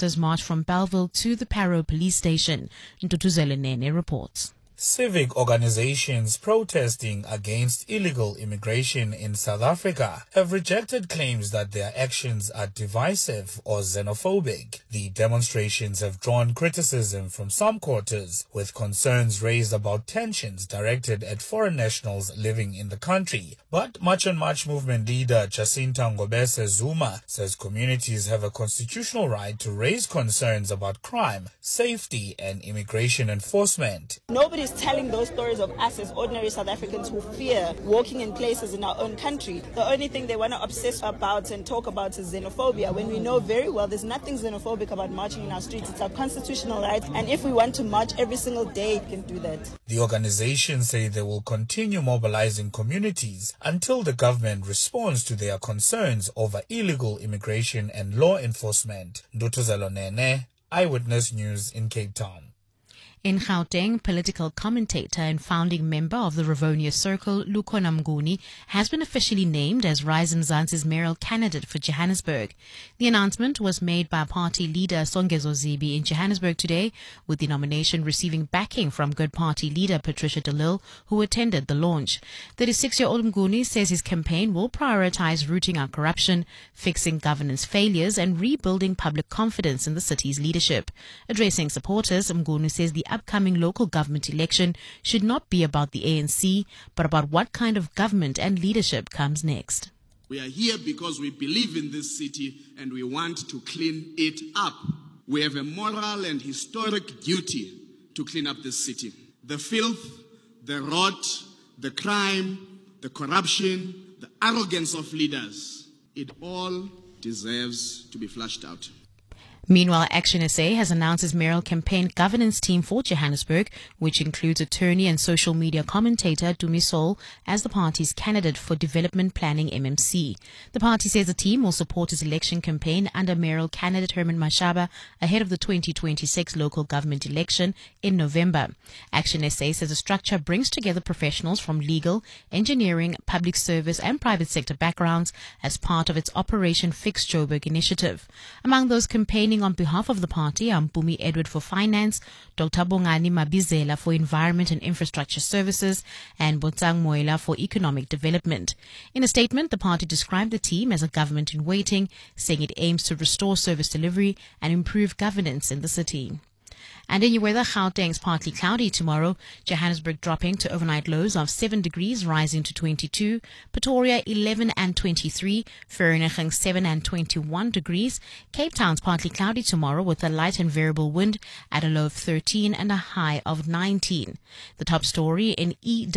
protesters marched from Belleville to the Parow police station. Ntutuzelo Nene reports. Civic organizations protesting against illegal immigration in South Africa have rejected claims that their actions are divisive or xenophobic. The demonstrations have drawn criticism from some quarters, with concerns raised about tensions directed at foreign nationals living in the country. But March on March movement leader Jacinta Ngobese Zuma says communities have a constitutional right to raise concerns about crime, safety, and immigration enforcement. Nobody's telling those stories of us as ordinary South Africans who fear walking in places in our own country. The only thing they want to obsess about and talk about is xenophobia, when we know very well there's nothing xenophobic about marching in our streets. It's our constitutional right, and if we want to march every single day, we can do that. The organizations say they will continue mobilizing communities until the government responds to their concerns over illegal immigration and law enforcement. Ntutuzelo Nene, Eyewitness News in Cape Town. In Gauteng, political commentator and founding member of the Rivonia Circle, Lukhona Mnguni, has been officially named as Rise Mzansi's mayoral candidate for Johannesburg. The announcement was made by party leader Songezo Zibi in Johannesburg today, with the nomination receiving backing from Good Party leader Patricia de Lille, who attended the launch. 36-year-old Mnguni says his campaign will prioritize rooting out corruption, fixing governance failures, and rebuilding public confidence in the city's leadership. Addressing supporters, Mnguni says the upcoming local government election should not be about the ANC, but about what kind of government and leadership comes next. We are here because we believe in this city and we want to clean it up. We have a moral and historic duty to clean up this city. The filth, the rot, the crime, the corruption, the arrogance of leaders, it all deserves to be flushed out. Meanwhile, Action SA has announced its mayoral campaign governance team for Johannesburg, which includes attorney and social media commentator Tumi Sol as the party's candidate for Development Planning MMC. The party says the team will support its election campaign under mayoral candidate Herman Mashaba ahead of the 2026 local government election in November. Action SA says the structure brings together professionals from legal, engineering, public service and private sector backgrounds as part of its Operation Fix Joburg initiative. Among those campaigning on behalf of the party are Mpumi Edward for Finance, Dr. Bongani Mabizela for Environment and Infrastructure Services, and Botsang Moela for Economic Development. In a statement, the party described the team as a government in waiting, saying it aims to restore service delivery and improve governance in the city. And in your weather, Gauteng is partly cloudy tomorrow, Johannesburg dropping to overnight lows of 7 degrees, rising to 22, Pretoria 11 and 23, Vereeniging 7 and 21 degrees, Cape Town's partly cloudy tomorrow with a light and variable wind at a low of 13 and a high of 19. The top story in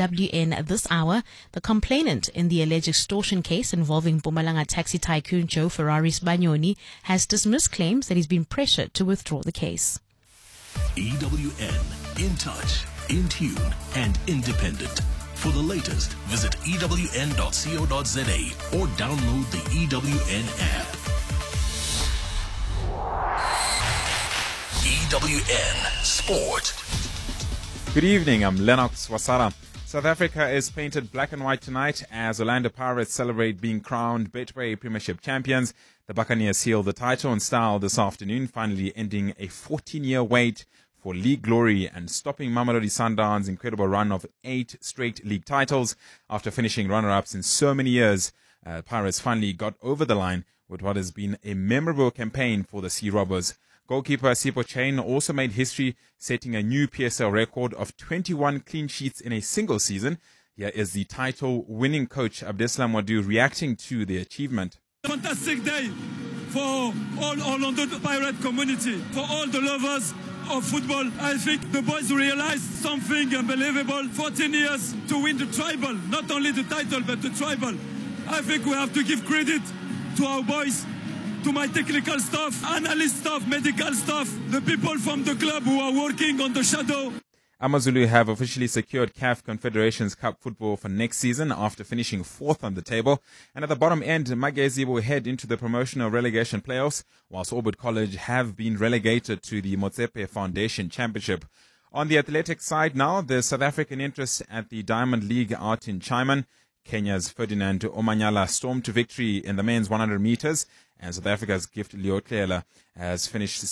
EWN this hour, the complainant in the alleged extortion case involving Mpumalanga taxi tycoon Joe Ferrari Sbanyoni has dismissed claims that he's been pressured to withdraw the case. EWN, in touch, in tune, and independent. For the latest, visit ewn.co.za or download the EWN app. EWN Sport. Good evening, I'm Lennox Wasara. South Africa is painted black and white tonight as Orlando Pirates celebrate being crowned Betway Premiership champions. The Buccaneers seal the title in style this afternoon, finally ending a 14-year wait for league glory and stopping Mamelodi Sundowns' incredible run of 8 straight league titles. After finishing runner-ups in so many years, Pirates finally got over the line with what has been a memorable campaign for the Sea Robbers. Goalkeeper Sipho Chain also made history, setting a new PSL record of 21 clean sheets in a single season. Here is the title-winning coach Abdeslam Wadu reacting to the achievement. Fantastic day for all Orlando Pirate community, for all the lovers of football. I think the boys realized something unbelievable. 14 years to win the tribal, not only the title but the tribal. I think we have to give credit to our boys, to my technical staff, analyst staff, medical staff, the people from the club who are working on the shadow. AmaZulu have officially secured CAF Confederations Cup football for next season after finishing 4th on the table. And at the bottom end, Magezi will head into the promotional relegation playoffs, whilst Orbit College have been relegated to the Motsepe Foundation Championship. On the athletic side now, the South African interest at the Diamond League out in Chaiman. Kenya's Ferdinand Omanyala stormed to victory in the men's 100 meters, and South Africa's Gift Leotlela has finished